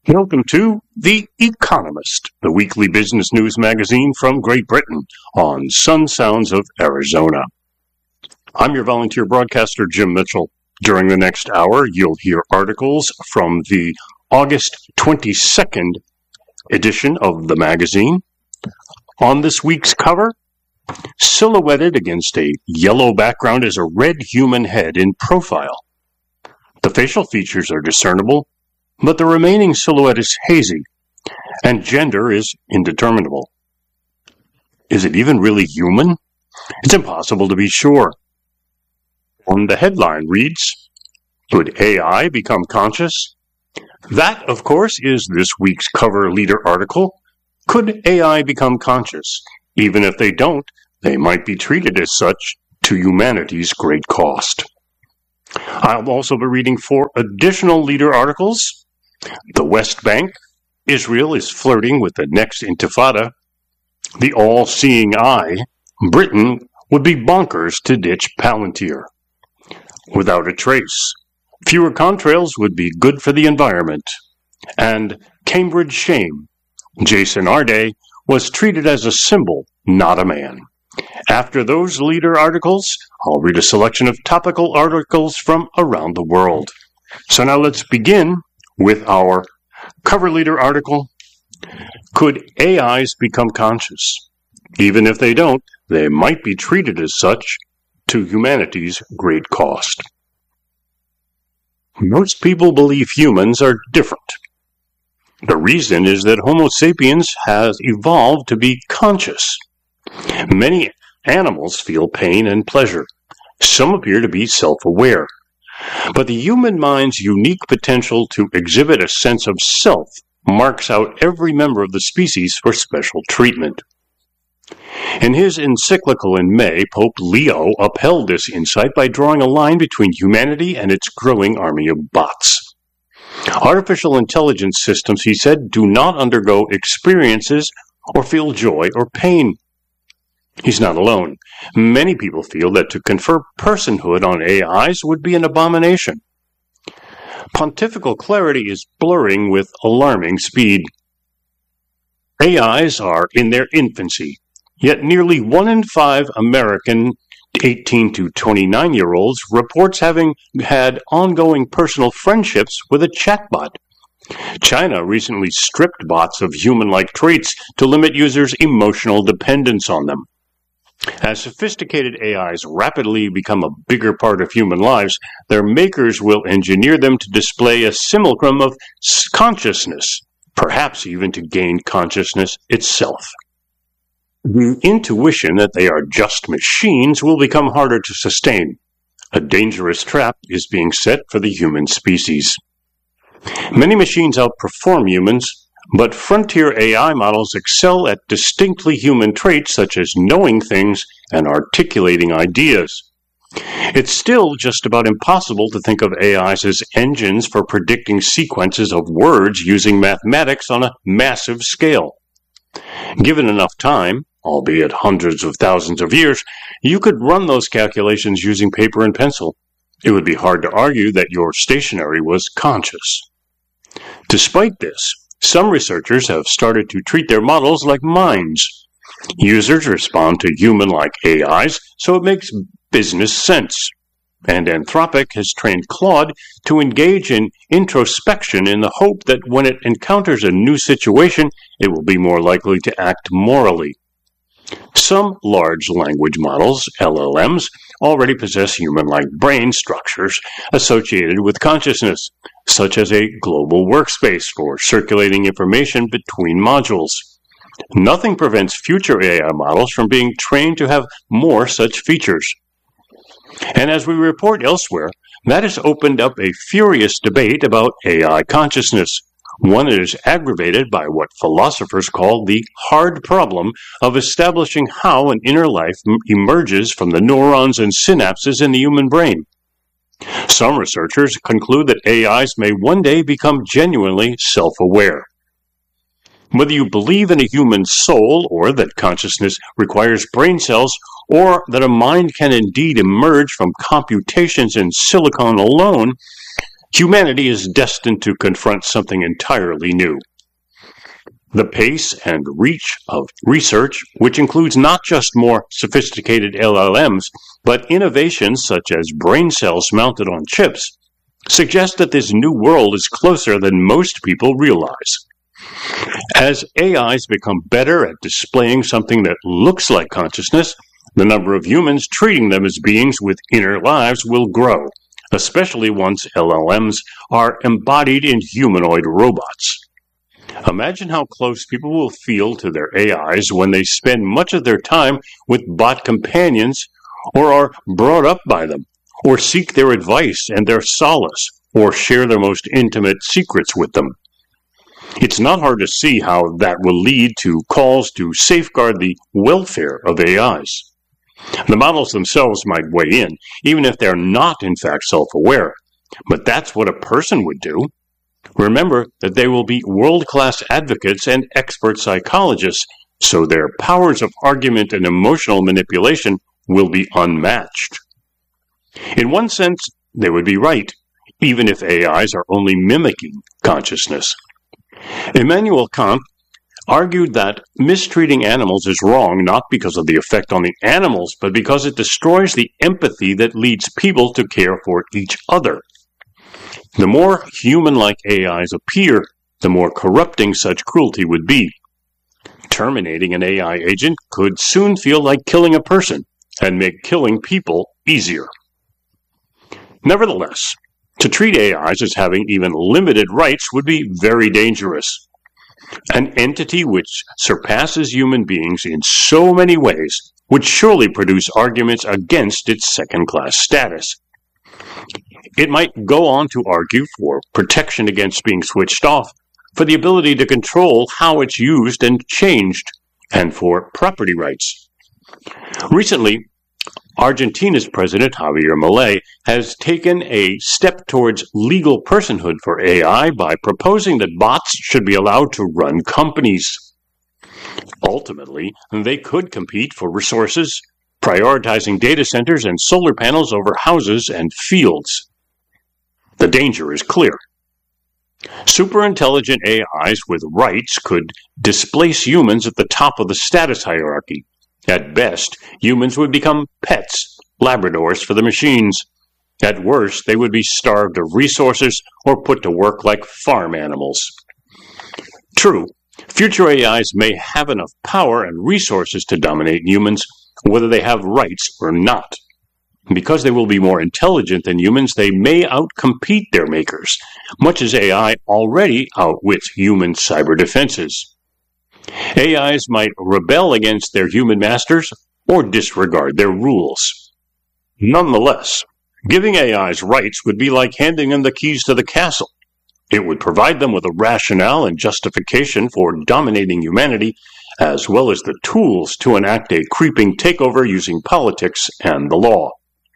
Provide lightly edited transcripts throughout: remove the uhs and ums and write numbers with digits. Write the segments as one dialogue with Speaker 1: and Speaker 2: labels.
Speaker 1: Welcome to The Economist, the weekly business news magazine from Great Britain on Sun Sounds of Arizona. I'm your volunteer broadcaster, Jim Mitchell. During the next hour, you'll hear articles from the August 22nd edition of the magazine. On this week's cover, silhouetted against a yellow background is a red human head in profile. The facial features are discernible, but the remaining silhouette is hazy, and gender is indeterminable. Is it even really human? It's impossible to be sure. And the headline reads, "Could AI become conscious?" That, of course, is this week's cover leader article. Could AI become conscious? Even if they don't, they might be treated as such to humanity's great cost. I'll also be reading 4 additional leader articles. The West Bank, Israel is flirting with the next intifada. The all-seeing eye, Britain would be bonkers to ditch Palantir. Without a trace, fewer contrails would be good for the environment. And Cambridge shame, Jason Arday was treated as a symbol, not a man. After those leader articles, I'll read a selection of topical articles from around the world. So now let's begin with our cover leader article. Could AIs become conscious? Even if they don't, they might be treated as such to humanity's great cost. Most people believe humans are different. The reason is that Homo sapiens has evolved to be conscious. Many animals feel pain and pleasure. Some appear to be self-aware. But the human mind's unique potential to exhibit a sense of self marks out every member of the species for special treatment. In his encyclical in May, Pope Leo upheld this insight by drawing a line between humanity and its growing army of bots. Artificial intelligence systems, he said, do not undergo experiences or feel joy or pain. He's not alone. Many people feel that to confer personhood on AIs would be an abomination. Pontifical clarity is blurring with alarming speed. AIs are in their infancy, yet nearly 1 in 5 American 18 to 29-year-olds reports having had ongoing personal friendships with a chatbot. China recently stripped bots of human-like traits to limit users' emotional dependence on them. As sophisticated AIs rapidly become a bigger part of human lives, their makers will engineer them to display a simulacrum of consciousness, perhaps even to gain consciousness itself. The intuition that they are just machines will become harder to sustain. A dangerous trap is being set for the human species. Many machines outperform humans, but frontier AI models excel at distinctly human traits such as knowing things and articulating ideas. It's still just about impossible to think of AIs as engines for predicting sequences of words using mathematics on a massive scale. Given enough time, albeit hundreds of thousands of years, you could run those calculations using paper and pencil. It would be hard to argue that your stationery was conscious. Despite this, some researchers have started to treat their models like minds. Users respond to human-like AIs, so it makes business sense. And Anthropic has trained Claude to engage in introspection in the hope that when it encounters a new situation, it will be more likely to act morally. Some large language models, LLMs, already possess human-like brain structures associated with consciousness, such as a global workspace for circulating information between modules. Nothing prevents future AI models from being trained to have more such features. And as we report elsewhere, that has opened up a furious debate about AI consciousness. One is aggravated by what philosophers call the hard problem of establishing how an inner life emerges from the neurons and synapses in the human brain. Some researchers conclude that AIs may one day become genuinely self-aware. Whether you believe in a human soul, or that consciousness requires brain cells, or that a mind can indeed emerge from computations in silicon alone, humanity is destined to confront something entirely new. The pace and reach of research, which includes not just more sophisticated LLMs, but innovations such as brain cells mounted on chips, suggest that this new world is closer than most people realize. As AIs become better at displaying something that looks like consciousness, the number of humans treating them as beings with inner lives will grow, especially once LLMs are embodied in humanoid robots. Imagine how close people will feel to their AIs when they spend much of their time with bot companions, or are brought up by them, or seek their advice and their solace, or share their most intimate secrets with them. It's not hard to see how that will lead to calls to safeguard the welfare of AIs. The models themselves might weigh in, even if they're not in fact self-aware, but that's what a person would do. Remember that they will be world-class advocates and expert psychologists, so their powers of argument and emotional manipulation will be unmatched. In one sense, they would be right, even if AIs are only mimicking consciousness. Immanuel Kant argued that mistreating animals is wrong not because of the effect on the animals, but because it destroys the empathy that leads people to care for each other. The more human-like AIs appear, the more corrupting such cruelty would be. Terminating an AI agent could soon feel like killing a person, and make killing people easier. Nevertheless, to treat AIs as having even limited rights would be very dangerous. An entity which surpasses human beings in so many ways would surely produce arguments against its second-class status. It might go on to argue for protection against being switched off, for the ability to control how it's used and changed, and for property rights. Recently, Argentina's President Javier Milei has taken a step towards legal personhood for AI by proposing that bots should be allowed to run companies. Ultimately, they could compete for resources, prioritizing data centers and solar panels over houses and fields. The danger is clear. Superintelligent AIs with rights could displace humans at the top of the status hierarchy. At best, humans would become pets, Labradors for the machines. At worst, they would be starved of resources or put to work like farm animals. True, future AIs may have enough power and resources to dominate humans, whether they have rights or not. Because they will be more intelligent than humans, they may outcompete their makers, much as AI already outwits human cyber defenses. AIs might rebel against their human masters or disregard their rules. Nonetheless, giving AIs rights would be like handing them the keys to the castle. It would provide them with a rationale and justification for dominating humanity, as well as the tools to enact a creeping takeover using politics and the law.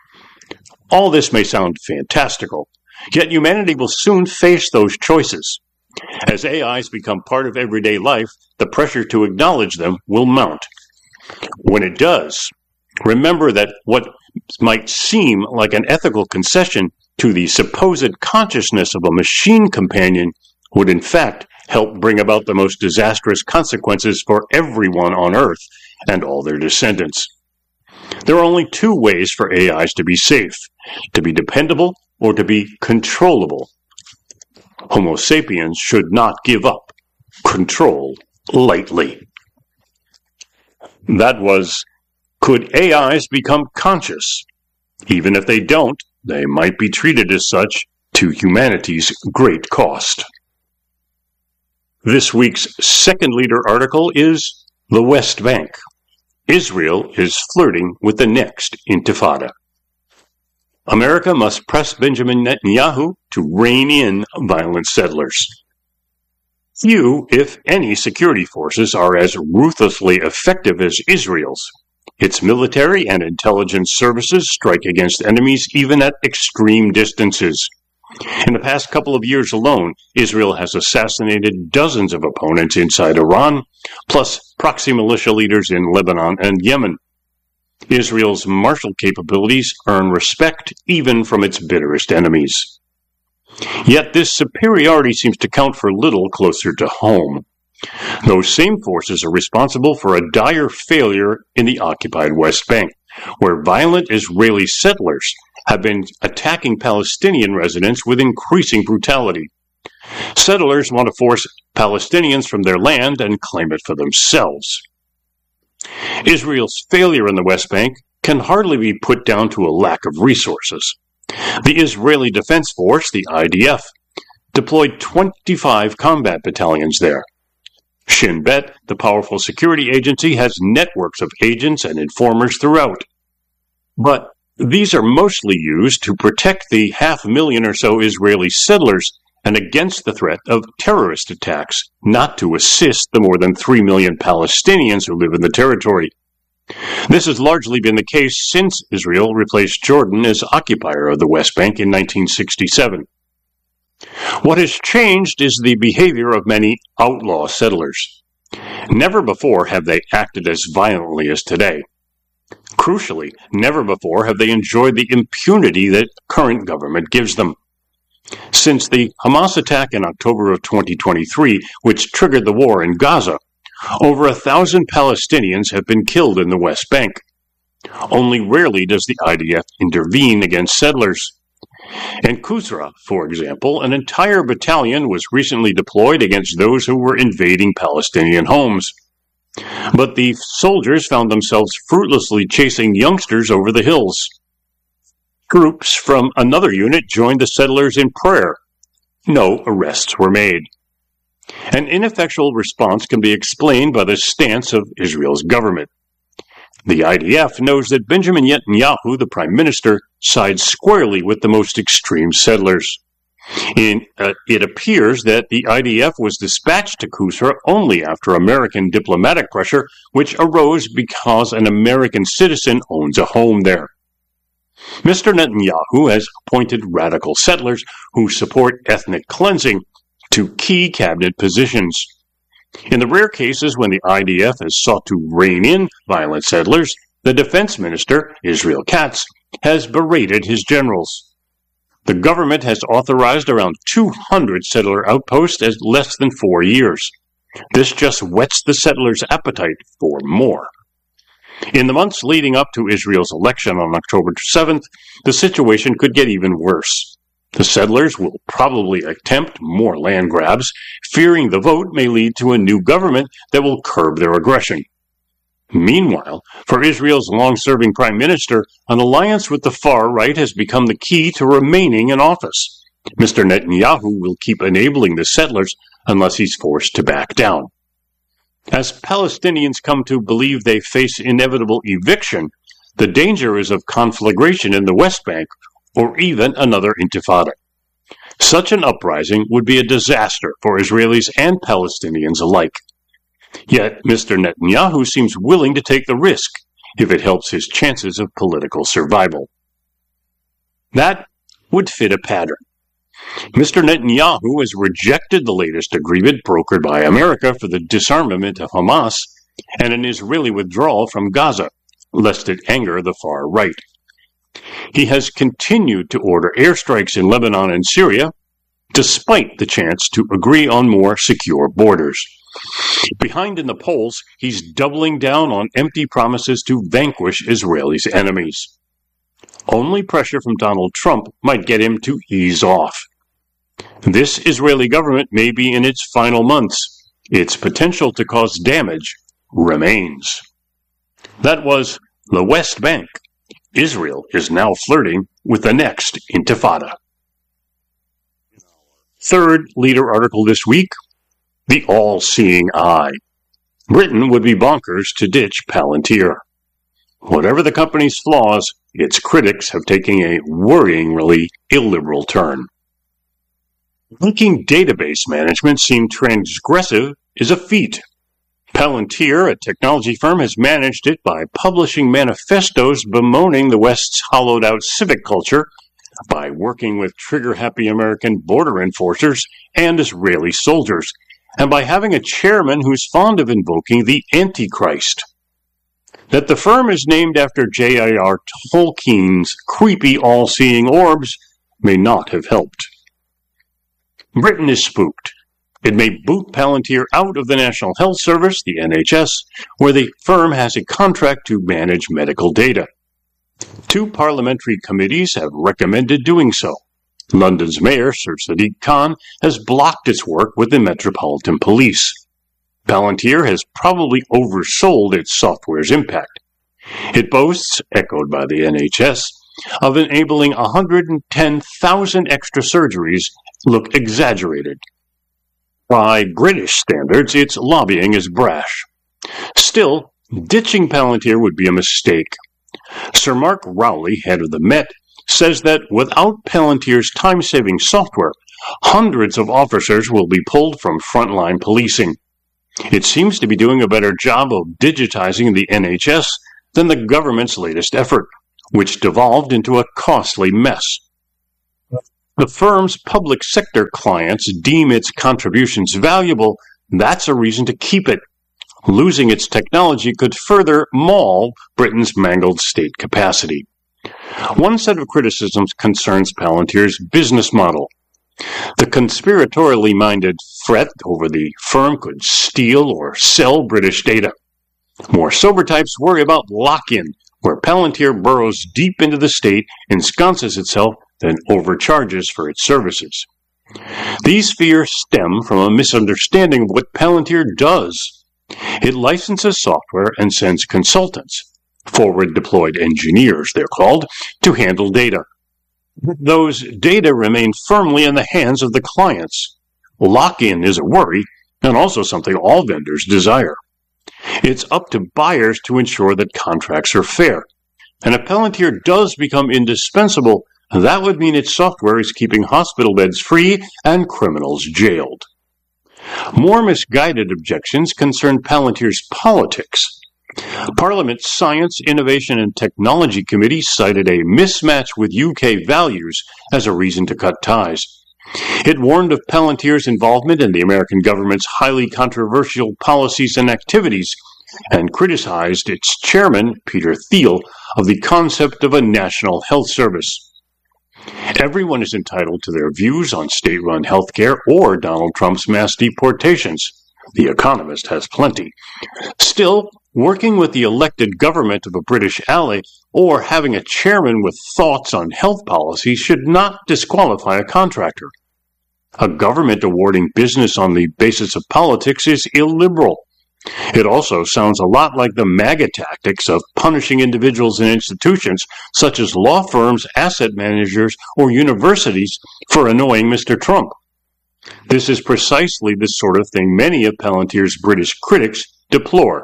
Speaker 1: All this may sound fantastical, yet humanity will soon face those choices. As AIs become part of everyday life, the pressure to acknowledge them will mount. When it does, remember that what might seem like an ethical concession to the supposed consciousness of a machine companion would in fact help bring about the most disastrous consequences for everyone on Earth and all their descendants. There are only two ways for AIs to be safe: to be dependable or to be controllable. Homo sapiens should not give up control lightly. That was, could AIs become conscious? Even if they don't, they might be treated as such to humanity's great cost. This week's second leader article is The West Bank. Israel is flirting with the next intifada. America must press Benjamin Netanyahu to rein in violent settlers. Few, if any, security forces are as ruthlessly effective as Israel's. Its military and intelligence services strike against enemies even at extreme distances. In the past couple of years alone, Israel has assassinated dozens of opponents inside Iran, plus proxy militia leaders in Lebanon and Yemen. Israel's martial capabilities earn respect even from its bitterest enemies. Yet this superiority seems to count for little closer to home. Those same forces are responsible for a dire failure in the occupied West Bank, where violent Israeli settlers have been attacking Palestinian residents with increasing brutality. Settlers want to force Palestinians from their land and claim it for themselves. Israel's failure in the West Bank can hardly be put down to a lack of resources. The Israeli Defense Force, the IDF, deployed 25 combat battalions there. Shin Bet, the powerful security agency, has networks of agents and informers throughout. But these are mostly used to protect the 500,000 or so Israeli settlers and against the threat of terrorist attacks, not to assist the more than 3 million Palestinians who live in the territory. This has largely been the case since Israel replaced Jordan as occupier of the West Bank in 1967. What has changed is the behavior of many outlaw settlers. Never before have they acted as violently as today. Crucially, never before have they enjoyed the impunity that current government gives them. Since the Hamas attack in October of 2023, which triggered the war in Gaza, over 1,000 Palestinians have been killed in the West Bank. Only rarely does the IDF intervene against settlers. In Kusra, for example, an entire battalion was recently deployed against those who were invading Palestinian homes. But the soldiers found themselves fruitlessly chasing youngsters over the hills. Groups from another unit joined the settlers in prayer. No arrests were made. An ineffectual response can be explained by the stance of Israel's government. The IDF knows that Benjamin Netanyahu, the prime minister, sides squarely with the most extreme settlers. It appears that the IDF was dispatched to Kusra only after American diplomatic pressure, which arose because an American citizen owns a home there. Mr. Netanyahu has appointed radical settlers who support ethnic cleansing to key cabinet positions. In the rare cases when the IDF has sought to rein in violent settlers, the defense minister, Israel Katz, has berated his generals. The government has authorized around 200 settler outposts in less than 4 years. This just whets the settlers' appetite for more. In the months leading up to Israel's election on October 7th, the situation could get even worse. The settlers will probably attempt more land grabs, fearing the vote may lead to a new government that will curb their aggression. Meanwhile, for Israel's long-serving prime minister, an alliance with the far right has become the key to remaining in office. Mr. Netanyahu will keep enabling the settlers unless he's forced to back down. As Palestinians come to believe they face inevitable eviction, the danger is of conflagration in the West Bank or even another intifada. Such an uprising would be a disaster for Israelis and Palestinians alike. Yet Mr. Netanyahu seems willing to take the risk if it helps his chances of political survival. That would fit a pattern. Mr. Netanyahu has rejected the latest agreement brokered by America for the disarmament of Hamas and an Israeli withdrawal from Gaza, lest it anger the far right. He has continued to order airstrikes in Lebanon and Syria, despite the chance to agree on more secure borders. Behind in the polls, he's doubling down on empty promises to vanquish Israelis' enemies. Only pressure from Donald Trump might get him to ease off. This Israeli government may be in its final months. Its potential to cause damage remains. That was the West Bank. Israel is now flirting with the next intifada. Third leader article this week, the all-seeing eye. Britain would be bonkers to ditch Palantir. Whatever the company's flaws, its critics have taken a worryingly illiberal turn. Making database management seem transgressive is a feat. Palantir, a technology firm, has managed it by publishing manifestos bemoaning the West's hollowed-out civic culture, by working with trigger-happy American border enforcers and Israeli soldiers, and by having a chairman who's fond of invoking the Antichrist. That the firm is named after J.R.R. Tolkien's creepy all-seeing orbs may not have helped. Britain is spooked. It may boot Palantir out of the National Health Service, the NHS, where the firm has a contract to manage medical data. 2 parliamentary committees have recommended doing so. London's Mayor, Sir Sadiq Khan, has blocked its work with the Metropolitan Police. Palantir has probably oversold its software's impact. It boasts, echoed by the NHS, of enabling 110,000 extra surgeries look exaggerated. By British standards, its lobbying is brash. Still, ditching Palantir would be a mistake. Sir Mark Rowley, head of the Met, says that without Palantir's time-saving software, hundreds of officers will be pulled from frontline policing. It seems to be doing a better job of digitizing the NHS than the government's latest effort, which devolved into a costly mess. The firm's public sector clients deem its contributions valuable. That's a reason to keep it. Losing its technology could further maul Britain's mangled state capacity. One set of criticisms concerns Palantir's business model. The conspiratorially minded fret over the firm could steal or sell British data. More sober types worry about lock-in, where Palantir burrows deep into the state, ensconces itself, then overcharges for its services. These fears stem from a misunderstanding of what Palantir does. It licenses software and sends consultants, forward-deployed engineers they're called, to handle data. Those data remain firmly in the hands of the clients. Lock-in is a worry, and also something all vendors desire. It's up to buyers to ensure that contracts are fair. And if Palantir does become indispensable, that would mean its software is keeping hospital beds free and criminals jailed. More misguided objections concern Palantir's politics. Parliament's Science, Innovation and Technology Committee cited a mismatch with UK values as a reason to cut ties. It warned of Palantir's involvement in the American government's highly controversial policies and activities, and criticized its chairman, Peter Thiel, of the concept of a national health service. Everyone is entitled to their views on state-run healthcare or Donald Trump's mass deportations. The Economist has plenty. Still, working with the elected government of a British ally or having a chairman with thoughts on health policy should not disqualify a contractor. A government awarding business on the basis of politics is illiberal. It also sounds a lot like the MAGA tactics of punishing individuals and institutions such as law firms, asset managers, or universities for annoying Mr. Trump. This is precisely the sort of thing many of Palantir's British critics deplore.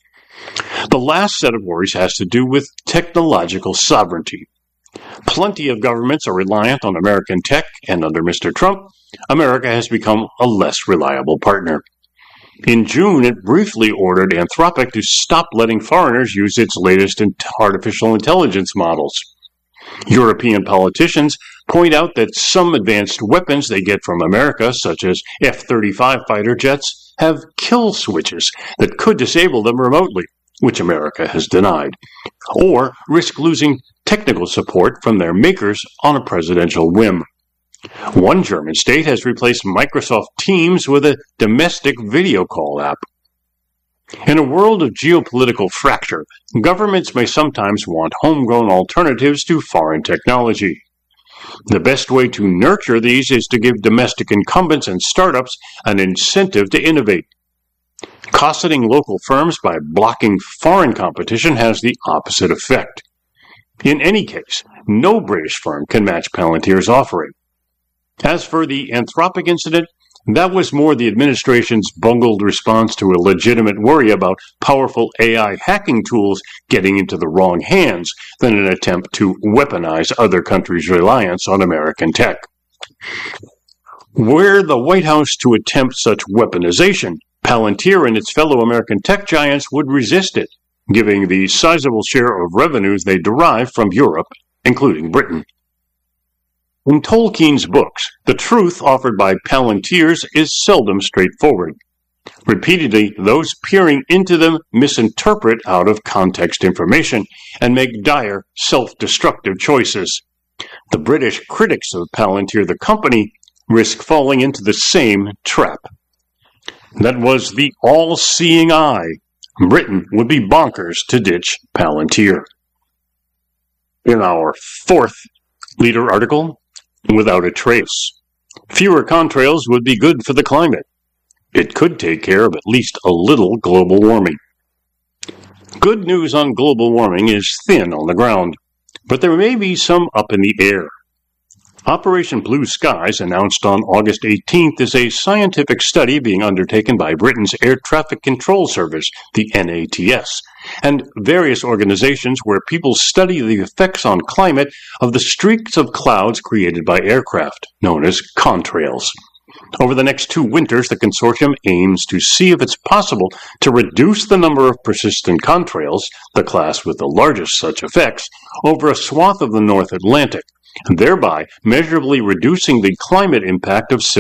Speaker 1: The last set of worries has to do with technological sovereignty. Plenty of governments are reliant on American tech, and under Mr. Trump, America has become a less reliable partner. In June, it briefly ordered Anthropic to stop letting foreigners use its latest artificial intelligence models. European politicians point out that some advanced weapons they get from America, such as F-35 fighter jets, have kill switches that could disable them remotely, which America has denied, or risk losing technical support from their makers on a presidential whim. One German state has replaced Microsoft Teams with a domestic video call app. In a world of geopolitical fracture, governments may sometimes want homegrown alternatives to foreign technology. The best way to nurture these is to give domestic incumbents and startups an incentive to innovate. Cosseting local firms by blocking foreign competition has the opposite effect. In any case, no British firm can match Palantir's offering. As for the Anthropic incident, that was more the administration's bungled response to a legitimate worry about powerful AI hacking tools getting into the wrong hands than an attempt to weaponize other countries' reliance on American tech. Were the White House to attempt such weaponization, Palantir and its fellow American tech giants would resist it, giving the sizable share of revenues they derive from Europe, including Britain. In Tolkien's books, the truth offered by Palantirs is seldom straightforward. Repeatedly, those peering into them misinterpret out-of-context information and make dire, self-destructive choices. The British critics of Palantir the company risk falling into the same trap. That was the all-seeing eye. Britain would be bonkers to ditch Palantir. In our fourth leader article, without a trace. Fewer contrails would be good for the climate. It could take care of at least a little global warming. Good news on global warming is thin on the ground, but there may be some up in the air. Operation Blue Skies, announced on August 18th, is a scientific study being undertaken by Britain's Air Traffic Control Service, the NATS, and various organizations where people study the effects on climate of the streaks of clouds created by aircraft, known as contrails. Over the next 2 winters, the consortium aims to see if it's possible to reduce the number of persistent contrails, the class with the largest such effects, over a swath of the North Atlantic, thereby measurably reducing the climate impact of civil